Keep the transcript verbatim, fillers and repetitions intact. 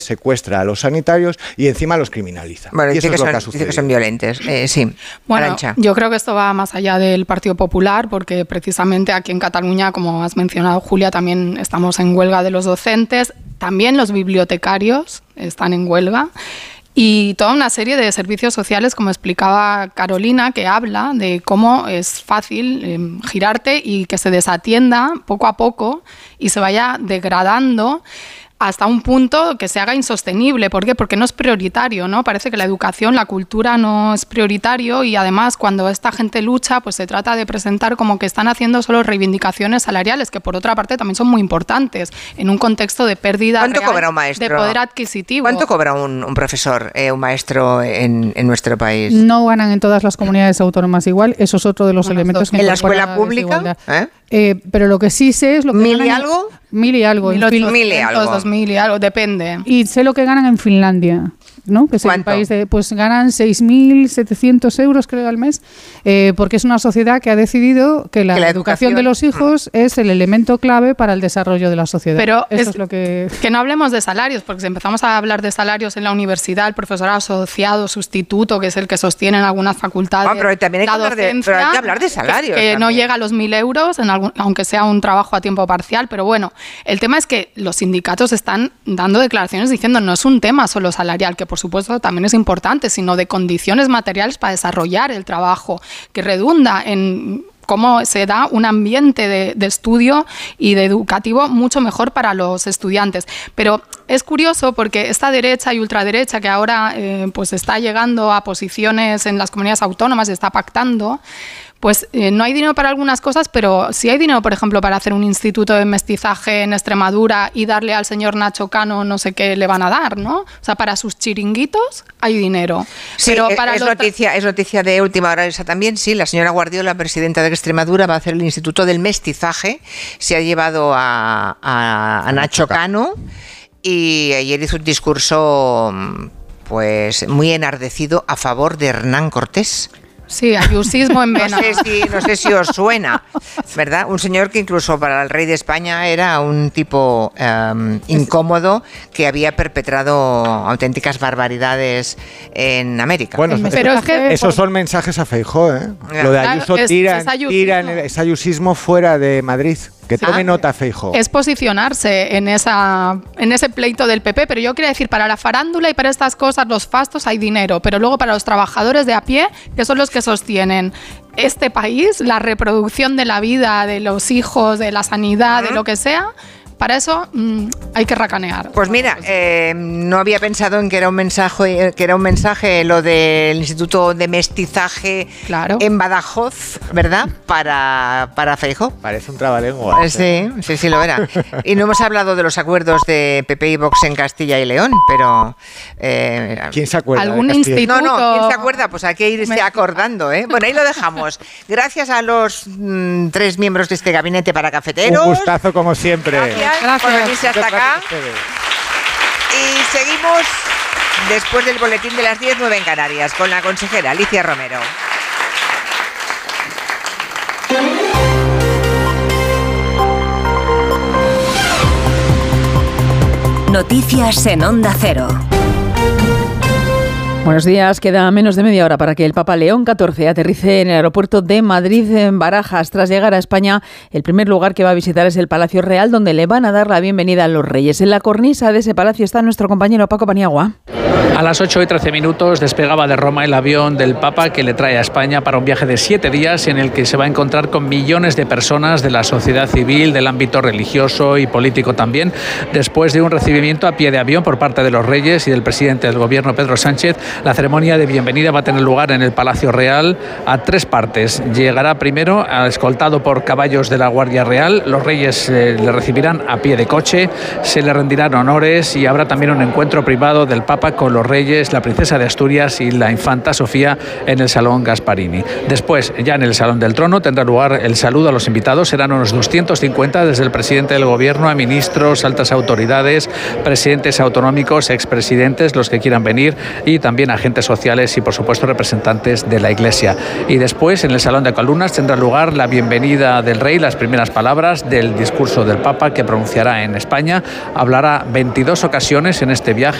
secuestra a los sanitarios y encima los criminaliza. Bueno, y dice, eso que es lo son, que ha dice sucedido. que son violentos. Eh, sí, bueno, Arantxa. Yo creo que esto va más allá del Partido Popular, porque precisamente aquí en Cataluña, como has mencionado, Julia, también estamos en huelga de los docentes, también los bibliotecarios están en huelga. Y toda una serie de servicios sociales, como explicaba Carolina, que habla de cómo es fácil eh, girarte y que se desatienda poco a poco y se vaya degradando hasta un punto que se haga insostenible. ¿Por qué? Porque no es prioritario, ¿no? Parece que la educación, la cultura no es prioritario y además cuando esta gente lucha, pues se trata de presentar como que están haciendo solo reivindicaciones salariales, que por otra parte también son muy importantes en un contexto de pérdida ¿Cuánto real cobra un maestro? de poder adquisitivo. ¿Cuánto cobra un, un profesor, eh, un maestro en, en nuestro país? No ganan en todas las comunidades autónomas igual, eso es otro de los Bueno, elementos que ¿En la incorpora escuela pública? desigualdad. ¿Eh? Eh, pero lo que sí sé es lo que ¿Mil ganan y en- algo? Mil y algo. en Fin- Mil y algo. dos mil y algo, depende. Y sé lo que ganan en Finlandia, ¿no? Que es el ¿Cuánto? país de, pues ganan seis mil setecientos euros creo al mes, eh, porque es una sociedad que ha decidido que la, Que la educación, educación- de los hijos es el elemento clave para el desarrollo de la sociedad. Pero eso es- es, lo que Que no hablemos de salarios, porque si empezamos a hablar de salarios en la universidad, el profesor asociado, sustituto, que es el que sostiene en algunas facultades, Ah, pero también hay que la hablar de- docencia, pero hay que hablar de salarios Que, que no también. llega a los mil euros, en algún- aunque sea un trabajo a tiempo parcial, pero bueno, el tema es que los sindicatos están dando declaraciones diciendo no es un tema solo salarial, que por supuesto también es importante, sino de condiciones materiales para desarrollar el trabajo, que redunda en cómo se da un ambiente de, de estudio y de educativo mucho mejor para los estudiantes. Pero es curioso porque esta derecha y ultraderecha que ahora eh, pues está llegando a posiciones en las comunidades autónomas y está pactando, pues eh, no hay dinero para algunas cosas, pero sí hay dinero, por ejemplo, para hacer un instituto de mestizaje en Extremadura y darle al señor Nacho Cano no sé qué le van a dar, ¿no? O sea, para sus chiringuitos hay dinero. Sí, pero es, para es los- noticia, es noticia de última hora esa también, sí, la señora Guardiola, presidenta de Extremadura, va a hacer el Instituto del Mestizaje, se ha llevado a, a, a Nacho Cano y ayer hizo un discurso pues muy enardecido a favor de Hernán Cortés. Sí, ayusismo en No vena. sé, si, no sé si os suena, ¿verdad? Un señor que incluso para el rey de España era un tipo um, incómodo que había perpetrado auténticas barbaridades en América. Bueno, El Pero es que- esos son mensajes a Feijóo, ¿eh? Ya. Lo de Claro, Ayuso es- tiran, es ayusismo. tiran el- es ayusismo fuera de Madrid. Que tome Ah. nota Feijóo. Es posicionarse en esa en ese pleito del P P, pero yo quería decir, para la farándula y para estas cosas, los fastos hay dinero, pero luego para los trabajadores de a pie, que son los que sostienen este país, la reproducción de la vida, de los hijos, de la sanidad, de lo que sea, para eso mmm, hay que racanear. Pues mira, eh, no había pensado en que era un mensaje, que era un mensaje lo del Instituto de Mestizaje Claro. en Badajoz, ¿verdad? Para, para Feijóo. Parece un trabalengua. Eh, Sí, sí, sí lo era. Y no hemos hablado de los acuerdos de P P y Vox en Castilla y León, pero... eh, ¿Quién se acuerda? Algún de Castilla y instituto- no, no, ¿quién se acuerda? Pues hay que irse Me- acordando, ¿eh? Bueno, ahí lo dejamos. Gracias a los mm, tres miembros de este gabinete para León? cafeteros. Un gustazo como siempre. Gracias, Gracias. por venirse hasta Muchas acá. gracias a ustedes. Y seguimos después del boletín de las diez, nueve en Canarias, con la consejera Alicia Romero. Noticias en Onda Cero. Buenos días. Queda menos de media hora para que el Papa León catorce aterrice en el aeropuerto de Madrid, en Barajas. Tras llegar a España, el primer lugar que va a visitar es el Palacio Real, donde le van a dar la bienvenida a los reyes. En la cornisa de ese palacio está nuestro compañero Paco Paniagua. A las ocho y trece minutos despegaba de Roma el avión del Papa que le trae a España para un viaje de siete días en el que se va a encontrar con millones de personas de la sociedad civil, del ámbito religioso y político también. Después de un recibimiento a pie de avión por parte de los reyes y del presidente del gobierno, Pedro Sánchez, la ceremonia de bienvenida va a tener lugar en el Palacio Real a tres partes. Llegará primero escoltado por caballos de la Guardia Real. Los reyes eh, le recibirán a pie de coche, se le rendirán honores y habrá también un encuentro privado del Papa con con los reyes, la princesa de Asturias y la infanta Sofía en el Salón Gasparini. Después, ya en el Salón del Trono, tendrá lugar el saludo a los invitados. Serán unos doscientos cincuenta, desde el presidente del Gobierno a ministros, altas autoridades, presidentes autonómicos, expresidentes, los que quieran venir, y también agentes sociales y, por supuesto, representantes de la Iglesia. Y después, en el Salón de Columnas, tendrá lugar la bienvenida del rey, las primeras palabras del discurso del Papa que pronunciará en España. Hablará veintidós ocasiones en este viaje.